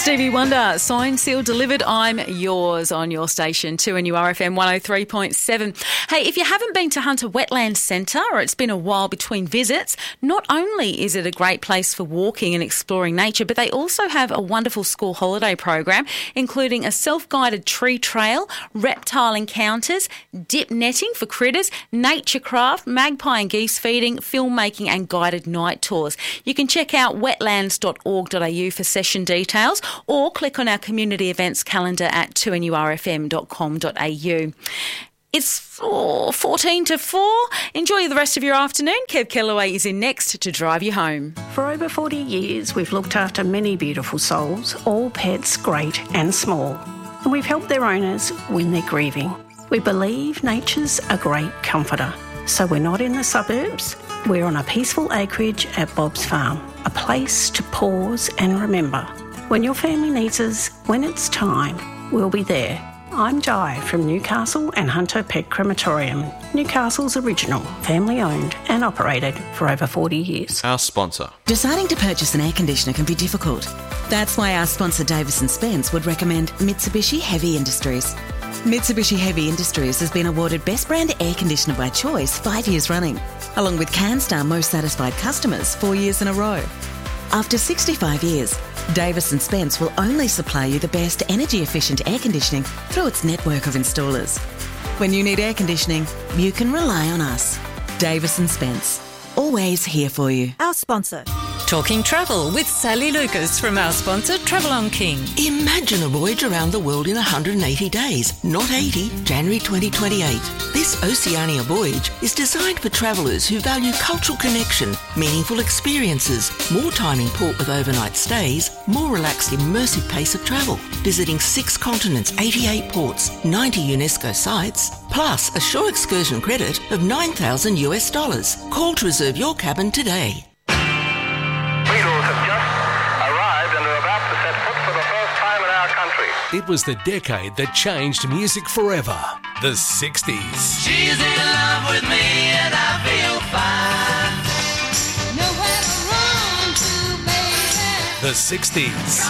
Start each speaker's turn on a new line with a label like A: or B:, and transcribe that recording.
A: Stevie Wonder, signed, sealed, delivered. I'm yours on your station, 2NURFM 103.7. Hey, if you haven't been to Hunter Wetland Centre or it's been a while between visits, not only is it a great place for walking and exploring nature, but they also have a wonderful school holiday program, including a self-guided tree trail, reptile encounters, dip netting for critters, nature craft, magpie and geese feeding, filmmaking and guided night tours. You can check out wetlands.org.au for session details, or click on our community events calendar at 2NURFM.com.au. It's 14 to 4. Enjoy the rest of your afternoon. Kev Kellaway is in next to drive you home.
B: For over 40 years, we've looked after many beautiful souls, all pets great and small. And we've helped their owners when they're grieving. We believe nature's a great comforter. So we're not in the suburbs. We're on a peaceful acreage at Bob's Farm, a place to pause and remember. When your family needs us, when it's time, we'll be there. I'm Di from Newcastle and Hunter Pet Crematorium, Newcastle's original, family-owned and operated for over 40 years.
C: Our sponsor.
D: Deciding to purchase an air conditioner can be difficult. That's why our sponsor Davis & Spence would recommend Mitsubishi Heavy Industries. Mitsubishi Heavy Industries has been awarded Best Brand Air Conditioner by Choice 5 years running, along with CanStar Most Satisfied Customers 4 years in a row. After 65 years, Davis & Spence will only supply you the best energy-efficient air conditioning through its network of installers. When you need air conditioning, you can rely on us. Davis & Spence, always here for you.
E: Our sponsor.
F: Talking travel with Sally Lucas from our sponsor Travel on King.
G: Imagine a voyage around the world in 180 days, not 80, January 2028. This Oceania voyage is designed for travellers who value cultural connection, meaningful experiences, more time in port with overnight stays, more relaxed immersive pace of travel, visiting 6 continents, 88 ports, 90 UNESCO sites, plus a shore excursion credit of $9,000 US. Call to reserve your cabin today.
H: Beatles have just arrived and are about to set foot for the first time in our country.
I: It was the decade that changed music forever. The 60s.
J: She's in love with me and I feel fine. Nowhere to run to, baby.
I: The 60s.